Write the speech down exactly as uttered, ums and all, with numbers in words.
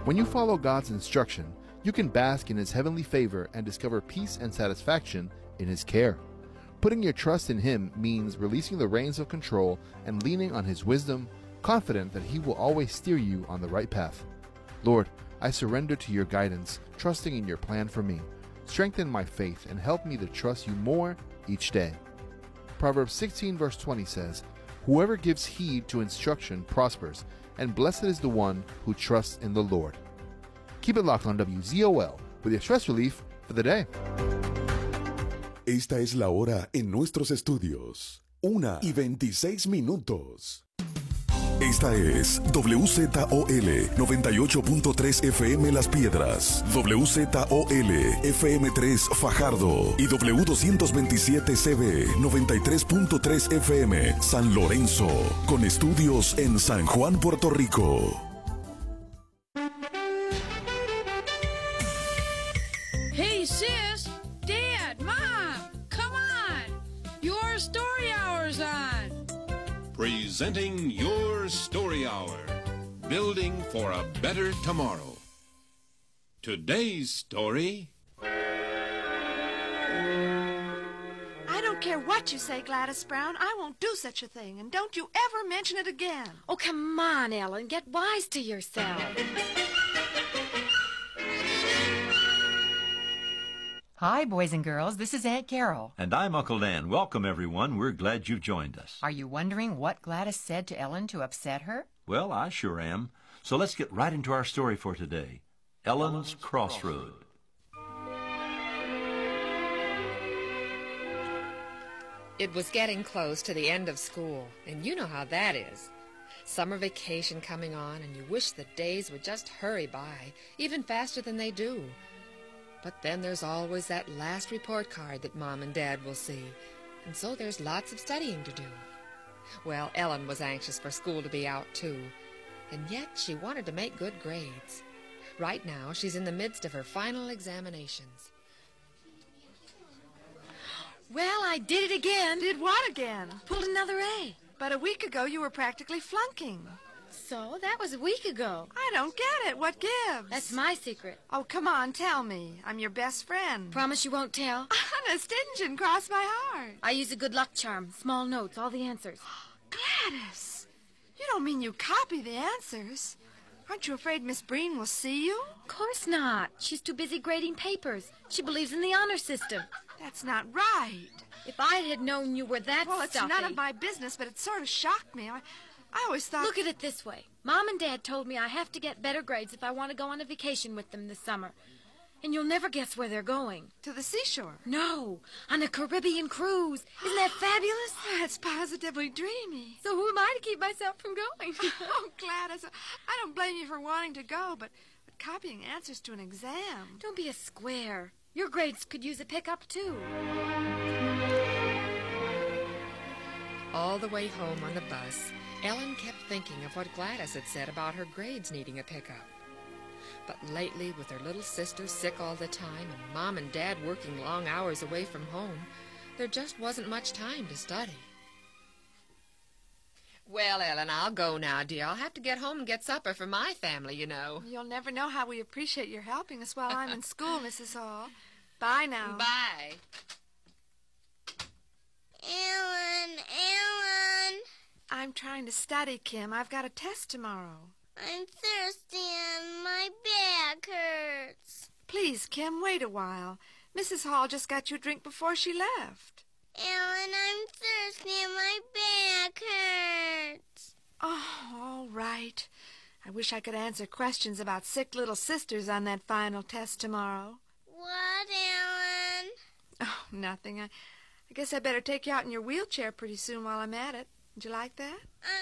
When you follow God's instruction, you can bask in His heavenly favor and discover peace and satisfaction in His care. Putting your trust in Him means releasing the reins of control and leaning on His wisdom, confident that He will always steer you on the right path. Lord, I surrender to your guidance, trusting in your plan for me. Strengthen my faith and help me to trust you more each day. Proverbs sixteen verse twenty says, "Whoever gives heed to instruction prospers, and blessed is the one who trusts in the Lord." Keep it locked on W Z O L with your stress relief for the day. Esta es la hora en nuestros estudios. Una y veintiséis minutos. Esta es W Z O L noventa y ocho punto tres F M Las Piedras, W Z O L F M tres Fajardo y W doscientos veintisiete C B noventa y tres punto tres F M San Lorenzo, con estudios en San Juan, Puerto Rico. Hey sis, Dad, Mom, come on! Your story hour's on! Presenting Your Story Hour, building for a better tomorrow. Today's story... I don't care what you say, Gladys Brown. I won't do such a thing, and don't you ever mention it again. Oh, come on, Ellen. Get wise to yourself. Hi, boys and girls. This is Aunt Carol. And I'm Uncle Dan. Welcome, everyone. We're glad you've joined us. Are you wondering what Gladys said to Ellen to upset her? Well, I sure am. So let's get right into our story for today. Ellen's, Ellen's Crossroad. It was getting close to the end of school, and you know how that is. Summer vacation coming on, and you wish the days would just hurry by, even faster than they do. But then there's always that last report card that Mom and Dad will see, and so there's lots of studying to do. Well, Ellen was anxious for school to be out, too, and yet she wanted to make good grades. Right now, she's in the midst of her final examinations. Well, I did it again. Did what again? Pulled another A. But a week ago you were practically flunking. So, that was a week ago. I don't get it. What gives? That's my secret. Oh, come on, tell me. I'm your best friend. Promise you won't tell? Honest, Injun, cross my heart. I use a good luck charm. Small notes, all the answers. Gladys, you don't mean you copy the answers. Aren't you afraid Miss Breen will see you? Of course not. She's too busy grading papers. She believes in the honor system. That's not right. If I had known you were that Well, it's stuffy... none of my business, but it sort of shocked me. I, I always thought... Look at it this way. Mom and Dad told me I have to get better grades if I want to go on a vacation with them this summer. And you'll never guess where they're going. To the seashore? No, on a Caribbean cruise. Isn't that fabulous? That's positively dreamy. So who am I to keep myself from going? Oh, Gladys, I don't blame you for wanting to go, but, but copying answers to an exam... Don't be a square. Your grades could use a pickup, too. All the way home on the bus, Ellen kept thinking of what Gladys had said about her grades needing a pickup. But lately, with her little sister sick all the time and Mom and Dad working long hours away from home, there just wasn't much time to study. Well, Ellen, I'll go now, dear. I'll have to get home and get supper for my family, you know. You'll never know how we appreciate your helping us while I'm in school, Missus Hall. Bye now. Bye. Ellen, Ellen. I'm trying to study, Kim. I've got a test tomorrow. I'm thirsty and my back hurts. Please, Kim, wait a while. Missus Hall just got you a drink before she left. Ellen, I'm thirsty and my back hurts. Oh, all right. I wish I could answer questions about sick little sisters on that final test tomorrow. What, Ellen? Oh, nothing. I, I guess I better take you out in your wheelchair pretty soon while I'm at it. Would you like that? I'm